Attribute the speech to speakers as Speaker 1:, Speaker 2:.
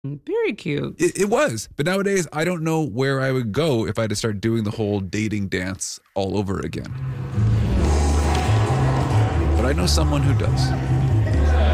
Speaker 1: Very cute.
Speaker 2: It was. But nowadays, I don't know where I would go if I had to start doing the whole dating dance all over again. But I know someone who does.